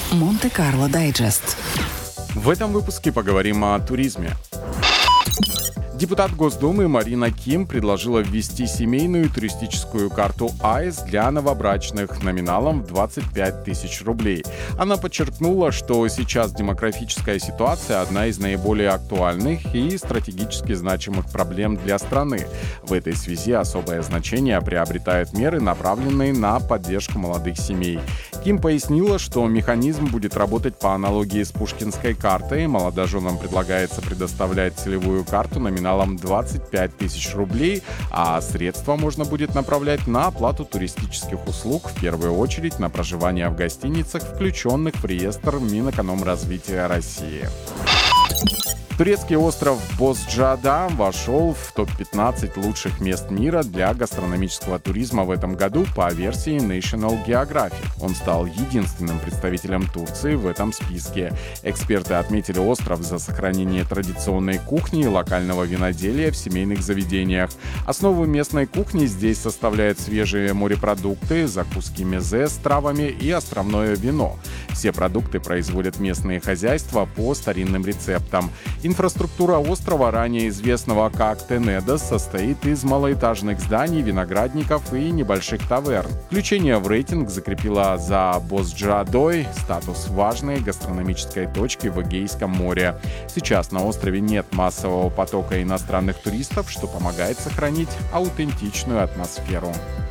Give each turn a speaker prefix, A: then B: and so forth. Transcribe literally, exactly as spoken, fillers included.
A: Монте-Карло Дайджест.
B: В этом выпуске поговорим о туризме. Депутат Госдумы Марина Ким предложила ввести семейную туристическую карту АИС для новобрачных номиналом в двадцать пять тысяч рублей. Она подчеркнула, что сейчас демографическая ситуация одна из наиболее актуальных и стратегически значимых проблем для страны. В этой связи особое значение приобретают меры, направленные на поддержку молодых семей. Ким пояснила, что механизм будет работать по аналогии с пушкинской картой. Молодоженам предлагается предоставлять целевую карту номиналом двадцать пять тысяч рублей, а средства можно будет направлять на оплату туристических услуг, в первую очередь на проживание в гостиницах, включенных в реестр Минэкономразвития России. Турецкий остров Бозджаада вошел в топ пятнадцать лучших мест мира для гастрономического туризма в этом году по версии National Geographic. Он стал единственным представителем Турции в этом списке. Эксперты отметили остров за сохранение традиционной кухни и локального виноделия в семейных заведениях. Основу местной кухни здесь составляют свежие морепродукты, закуски мезе с травами и островное вино. Все продукты производят местные хозяйства по старинным рецептам. Инфраструктура острова, ранее известного как Тенедос, состоит из малоэтажных зданий, виноградников и небольших таверн. Включение в рейтинг закрепило за Бозджаадой статус важной гастрономической точки в Эгейском море. Сейчас на острове нет массового потока иностранных туристов, что помогает сохранить аутентичную атмосферу.